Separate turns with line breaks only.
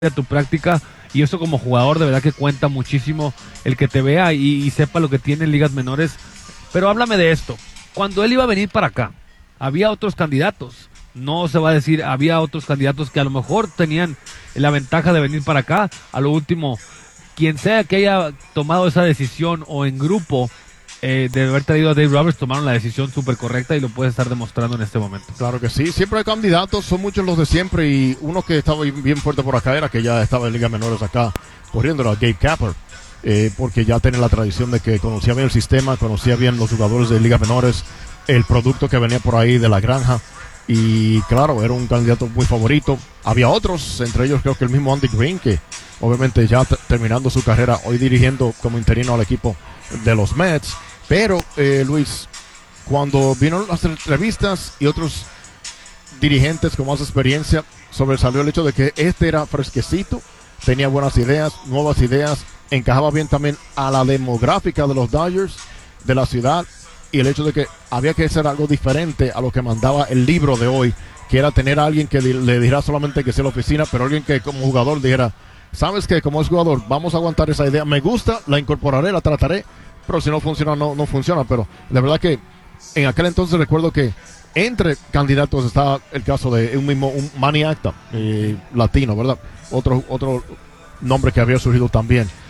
de tu práctica, y eso como jugador de verdad que cuenta muchísimo el que te vea y sepa lo que tiene en ligas menores. Pero háblame de esto, cuando él iba a venir para acá, había otros candidatos, no se va a decir, había otros candidatos que a lo mejor tenían la ventaja de venir para acá. A lo último, quien sea que haya tomado esa decisión o en grupo de haber traído a Dave Roberts, tomaron la decisión súper correcta y lo puede estar demostrando en este momento.
Claro que sí, siempre hay candidatos, son muchos los de siempre, y uno que estaba bien fuerte por acá era que ya estaba en ligas menores acá, corriendo a Gabe Kapler, porque ya tiene la tradición de que conocía bien el sistema, conocía bien los jugadores de ligas menores, el producto que venía por ahí de la granja, y claro, era un candidato muy favorito. Había otros, entre ellos creo que el mismo Andy Green, que obviamente ya terminando su carrera, hoy dirigiendo como interino al equipo de los Mets. Pero, Luis, cuando vino las entrevistas y otros dirigentes con más experiencia, sobresalió el hecho de que este era fresquecito, tenía buenas ideas, nuevas ideas, encajaba bien también a la demográfica de los Dodgers, de la ciudad, y el hecho de que había que hacer algo diferente a lo que mandaba el libro de hoy, que era tener a alguien que le dijera solamente que sea la oficina, pero alguien que como jugador dijera, sabes que como es jugador, vamos a aguantar esa idea, me gusta, la incorporaré, la trataré, pero si no funciona, no funciona. Pero la verdad que en aquel entonces recuerdo que entre candidatos estaba el caso de un Manny Acta, latino, ¿verdad? Otro nombre que había surgido también.